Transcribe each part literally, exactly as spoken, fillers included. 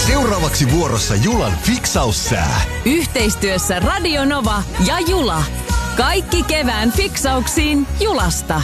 Seuraavaksi vuorossa Julan fiksaussää. Yhteistyössä Radio Nova ja Jula. Kaikki kevään fiksauksiin Julasta.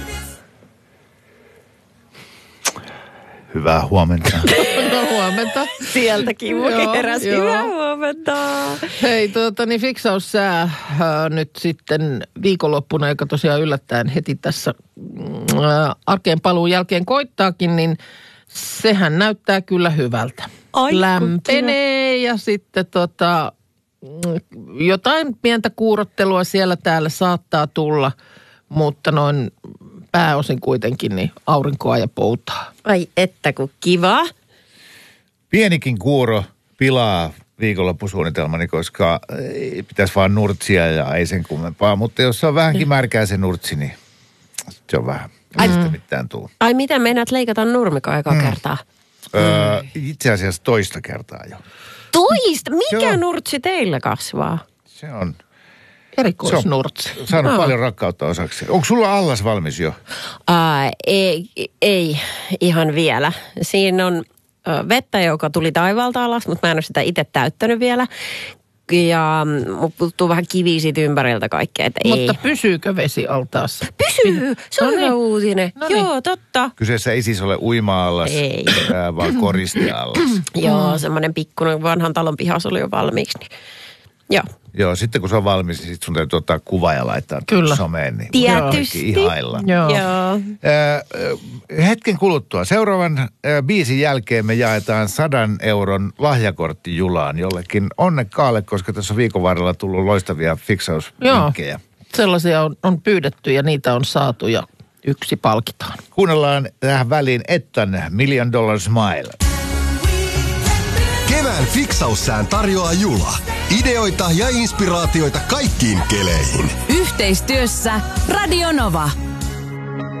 Hyvää huomenta. No huomenta. Sieltäkin Joo, keräsi. joo. Hyvää huomenta. Hei, tuota, niin fiksaussää äh, nyt sitten viikonloppuna, joka tosiaan yllättäen heti tässä äh, arkeen paluun jälkeen koittaakin, niin sehän näyttää kyllä hyvältä. Ai, lämpenee ja sitten tota, jotain pientä kuurottelua siellä täällä saattaa tulla, mutta noin pääosin kuitenkin niin aurinkoa ja poutaa. Ai että kun kiva. Pienikin kuuro pilaa viikonloppusuunnitelmani, koska ei pitäisi vaan nurtsia ja ei sen kummempaa. Mutta jos se on vähänkin märkää se nurtsi, niin se on vähän. Ei sitä mitään tuu. Ai mitä, meinaat leikata nurmikoa eka mm. kertaa? Öö, itse asiassa toista kertaa jo. Toista? Mikä on- nurtsi teillä kasvaa? Se on Erikoisnurtsi. saanut Aa. paljon rakkautta osaksi. Onko sulla allas valmis jo? Ää, ei, ei ihan vielä. Siinä on ö, vettä, joka tuli taivaalta alas, mutta mä en ole sitä itse täyttänyt vielä. Ja mut puuttuu vähän kiviä siitä ympäriltä kaikkea, että ei. Mutta pysyykö vesi altaassa? Pysyy! Se on No hyvä niin. uutinen. No niin. Joo, totta. Kyseessä ei siis ole uima-allas, Ei. ää, vaan koristeallas. Joo, semmoinen pikkuinen vanhan talon pihas oli jo valmiiksi. Niin. Joo. Joo, sitten kun se on valmis, niin sit sun täytyy ottaa kuva ja laittaa Kyllä. someen. Niin Tietysti. kaikki ihailla. Joo. Joo. Ää, hetken kuluttua. Seuraavan ää, biisin jälkeen me jaetaan sadan euron lahjakortti Julaan jollekin onnekkaalle, koska tässä on viikon varrella tullut loistavia fiksausvinkkejä. Sellaisia on, on pyydetty ja niitä on saatu ja yksi palkitaan. Kuunnellaan tähän väliin Ettan Million Dollar Smile. Kevään fiksaussään tarjoaa Jula. Ideoita ja inspiraatioita kaikkiin keleihin. Yhteistyössä Radio Nova.